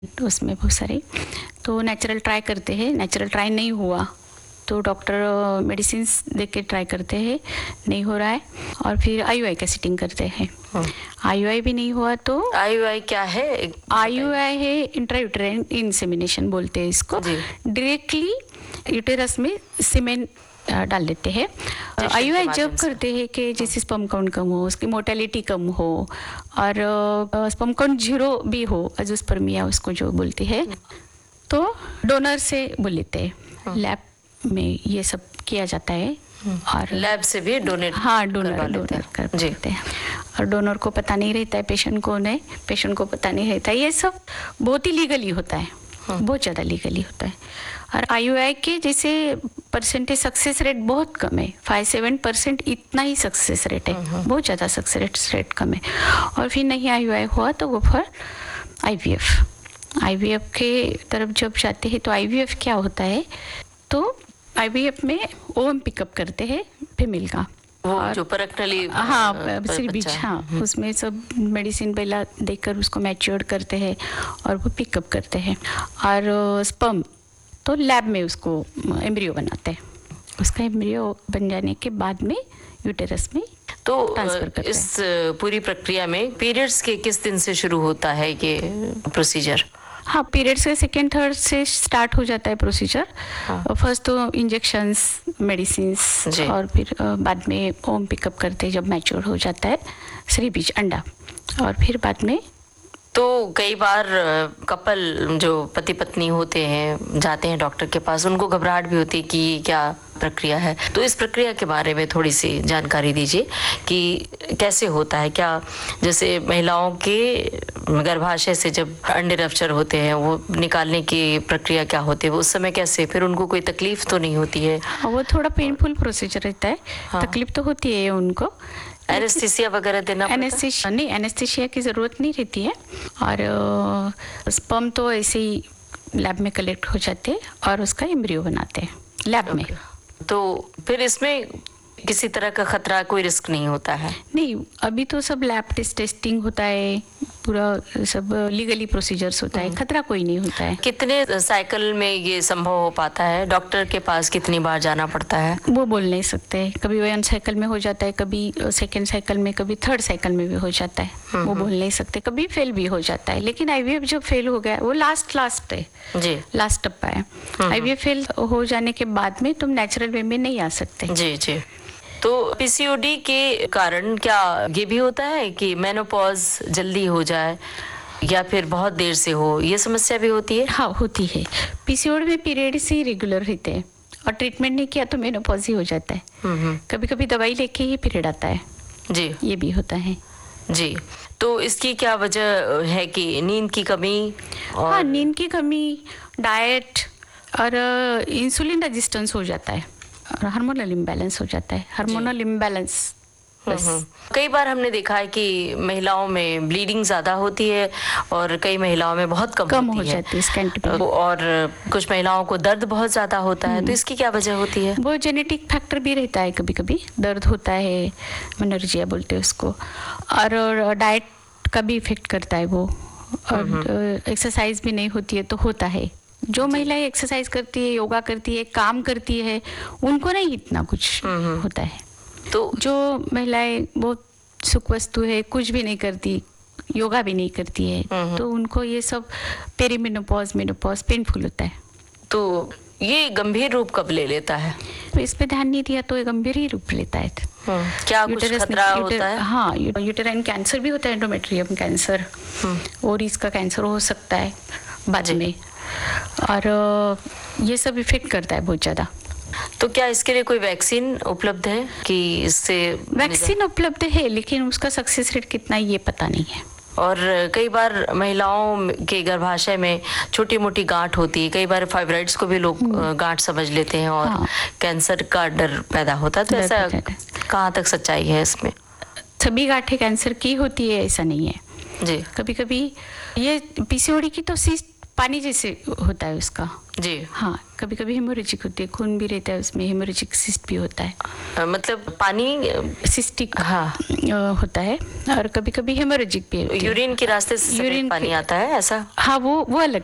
उसमें बहुत सारे, तो नेचुरल ट्राई करते हैं। नेचुरल ट्राई नहीं हुआ तो डॉक्टर मेडिसिन्स दे के ट्राई करते हैं, नहीं हो रहा है, और फिर आईयूआई का सिटिंग करते हैं। आईयूआई भी नहीं हुआ तो आईयूआई क्या है? आईयूआई है इंट्रायूटेराइन इंसेमिनेशन बोलते हैं इसको। डायरेक्टली यूटेरस में सीमेन डाल देते हैं। आईयूआई जब करते हैं कि जैसे स्पर्म काउंट कम हो, उसकी मोर्टेलिटी कम हो, और स्पर्म काउंट 0 भी हो, अजोस्पर्मिया उसको जो बोलते हैं, तो डोनर से बोल लेते हैं। लैब में ये सब किया जाता है, और लैब से भी डोनेट डोनर कर देते हैं। और डोनर को पता नहीं रहता है पेशेंट कौन है, पेशेंट को पता नहीं रहता है। ये सब बहुत ही लीगली होता है, बहुत ज़्यादा लीगली होता है। और आईयूआई के जैसे परसेंटेज सक्सेस रेट बहुत कम है, 5-7% इतना ही सक्सेस रेट है, बहुत ज़्यादा सक्सेस रेट कम है। और फिर नहीं आईयूआई हुआ तो वो फिर आईवीएफ के तरफ जब जाते हैं तो आईवीएफ क्या होता है, तो आईवीएफ में ओवम पिकअप करते हैं फीमेल का, और जो परक्टली बीच, उसमें सब मेडिसिन पहला देकर उसको मैच्योर करते हैं और वो पिकअप करते हैं। और स्पर्म तो लैब में उसको एम्ब्रियो बनाते हैं। उसका एम्ब्रियो बन जाने के बाद में यूटेरस में तो ट्रांसफर करते हैं। इस पूरी प्रक्रिया में पीरियड्स के किस दिन से शुरू होता है ये प्रोसीजर? हाँ, पीरियड्स के 2nd-3rd से स्टार्ट हो जाता है प्रोसीजर। फर्स्ट तो इंजेक्शंस, मेडिसिन्स, और फिर बाद में ओम पिकअप करते हैं जब मैच्योर हो जाता है श्री बीज अंडा। और फिर बाद में तो कई बार कपल जो पति पत्नी होते हैं जाते हैं डॉक्टर के पास, उनको घबराहट भी होती है कि क्या प्रक्रिया है, तो इस प्रक्रिया के बारे में थोड़ी सी जानकारी दीजिए कि कैसे होता है। क्या जैसे महिलाओं के गर्भाशय से जब अंडे रप्चर होते हैं, वो निकालने की प्रक्रिया क्या होती है, उस समय कैसे, फिर उनको कोई तकलीफ तो नहीं होती है? वो थोड़ा पेनफुल प्रोसीजर रहता है। तकलीफ तो होती है उनको। एनेस्थीसिया वगैरह देना? एनेस्थीसिया की ज़रूरत नहीं रहती है। और स्पर्म तो ऐसे ही लैब में कलेक्ट हो जाते और उसका एम्ब्रियो बनाते हैं लैब में। तो फिर इसमें किसी तरह का खतरा, कोई रिस्क नहीं होता है? नहीं, अभी तो सब लैब टेस्टिंग होता है, पूरा सब लीगली प्रोसीजर्स होता है, खतरा कोई नहीं होता है। कितने साइकिल में ये संभव हो पाता है? डॉक्टर के पास कितनी बार जाना पड़ता है? वो बोल नहीं सकते। कभी 1 साइकिल में हो जाता है, कभी 2nd साइकिल में, कभी 3rd साइकिल में भी हो जाता है। वो बोल नहीं सकते। कभी फेल भी हो जाता है, लेकिन आईवीएफ जब फेल हो गया वो लास्ट है जी, लास्ट टप्पा है। आईवीएफ फेल हो जाने के बाद में तुम नेचुरल वे में नहीं आ सकते। जी जी। तो पीसीओडी के कारण क्या ये भी होता है कि मेनोपॉज जल्दी हो जाए या फिर बहुत देर से हो, ये समस्या भी होती है? हाँ, होती है। पीसीओडी में पीरियड्स ही रेगुलर रहते हैं और ट्रीटमेंट नहीं किया तो मेनोपॉज ही हो जाता है। कभी कभी दवाई लेके ही पीरियड आता है जी, ये भी होता है जी। तो इसकी क्या वजह है कि नींद की कमी? और हाँ, नींद की कमी, डाइट, और इंसुलिन रेजिस्टेंस हो जाता है, और हार्मोनल इम्बैलेंस हो जाता है। हार्मोनल इम्बैलेंस बस। कई बार हमने देखा है कि महिलाओं में ब्लीडिंग ज्यादा होती है और कई महिलाओं में बहुत कम हो जाती है, और कुछ महिलाओं को दर्द बहुत ज्यादा होता है। तो इसकी क्या वजह होती है? वो जेनेटिक फैक्टर भी रहता है, कभी कभी दर्द होता है, मेनर्जिया बोलते हैं उसको, और डाइट का भी इफेक्ट करता है वो, और एक्सरसाइज भी नहीं होती है तो होता है। जो महिलाएं एक्सरसाइज करती है, योगा करती है, काम करती है, उनको नहीं इतना कुछ होता है। तो जो महिलाएं बहुत सुख वस्तु है, कुछ भी नहीं करती, योगा भी नहीं करती है, तो उनको ये सब पेरीमेनोपॉज, मेनोपॉज पेनफुल होता है। तो ये गंभीर रूप कब ले लेता है? तो इस पे ध्यान नहीं दिया तो ये गंभीर ही रूप लेता है। क्या कुछ खतरा होता है? हाँ, यूटेराइन कैंसर भी होता है, एंडोमेट्रियम कैंसर, ओवरीज का कैंसर हो सकता है बाद में, और ये सब इफेक्ट करता है बहुत ज़्यादा। तो क्या इसके लिए कोई वैक्सीन उपलब्ध है कि इससे? वैक्सीन उपलब्ध है, लेकिन उसका सक्सेस रेट कितना ये पता नहीं है। और कई बार महिलाओं के गर्भाशय में छोटी मोटी गांठ होती है, कई बार फाइब्रॉइड्स को भी लोग गांठ समझ लेते हैं और कैंसर का डर पैदा होता है। तो ऐसा कहाँ तक सच्चाई है इसमें? सभी गांठें कैंसर की होती है ऐसा नहीं है जी। कभी कभी ये पीसीओडी की तो सिस्ट पानी जैसे होता है उसका। जी। हाँ, कभी कभी हेमोरेजिक होती है, खून भी रहता है उसमें, हेमोरेजिक सिस्ट भी होता है। मतलब पानी सिस्टिक हाँ होता है, और कभी कभी हेमोरेजिक भी होती है। यूरिन के रास्ते से सफेद यूरिन पानी के- आता है ऐसा? हाँ, वो अलग